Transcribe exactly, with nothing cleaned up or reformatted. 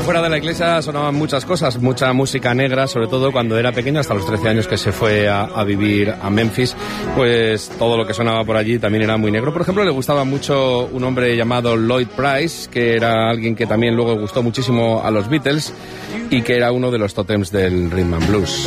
fuera de la iglesia sonaban muchas cosas, mucha música negra, sobre todo cuando era pequeño, hasta los trece años que se fue a, a vivir a Memphis, pues todo lo que sonaba por allí también era muy negro. Por ejemplo, le gustaba mucho un hombre llamado Lloyd Price, que era alguien que también luego gustó muchísimo a los Beatles y que era uno de los tótems del rhythm and blues.